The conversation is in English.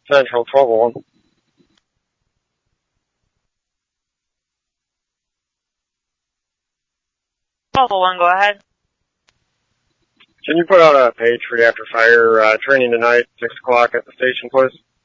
Central 1201. 1201, go ahead. Can you put out a page for the after fire training tonight, 6 o'clock at the station, please?